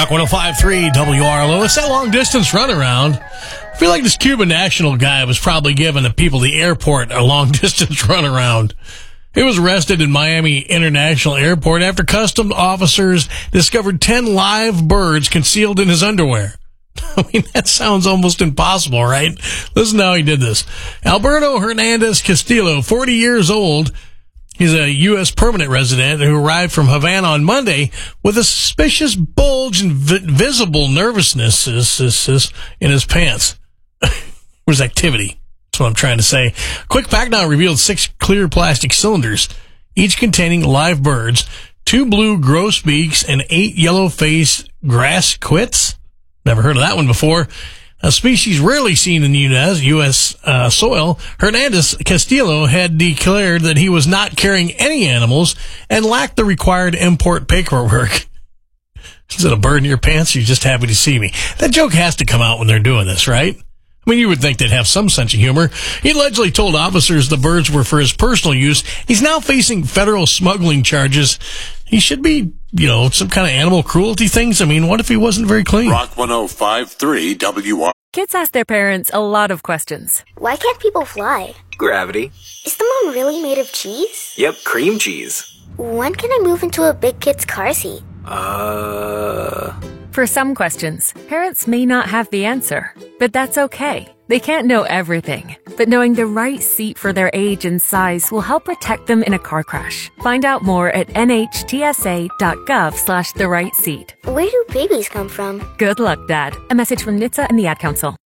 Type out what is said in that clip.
Rock 105.3 WRLO. It's that long distance runaround. I feel like this Cuban national guy was probably giving the people at the airport a long distance runaround. He was arrested in Miami International Airport after customs officers discovered 10 live birds concealed in his underwear. I mean, that sounds almost impossible, right? Listen to how he did this. Alberto Hernandez Castillo, 40 years old. He's a U.S. permanent resident who arrived from Havana on Monday with a suspicious bulge and visible nervousness in his pants. Where's activity? That's what I'm trying to say. Quick Pack now revealed 6 clear plastic cylinders, each containing live birds, 2 blue grosbeaks, and 8 yellow-faced grass quits. Never heard of that one before. A species rarely seen in the U.S. soil. Hernandez Castillo had declared that he was not carrying any animals and lacked the required import paperwork. Is it a bird in your pants? You're just happy to see me. That joke has to come out when they're doing this, right? I mean, you would think they'd have some sense of humor. He allegedly told officers the birds were for his personal use. He's now facing federal smuggling charges. He should be, some kind of animal cruelty things. I mean, what if he wasn't very clean? Rock 105.3 WR. Kids ask their parents a lot of questions. Why can't people fly? Gravity. Is the moon really made of cheese? Yep, cream cheese. When can I move into a big kid's car seat? For some questions, parents may not have the answer, but that's okay. They can't know everything, but knowing the right seat for their age and size will help protect them in a car crash. Find out more at nhtsa.gov/the right seat. Where do babies come from? Good luck, Dad. A message from NHTSA and the Ad Council.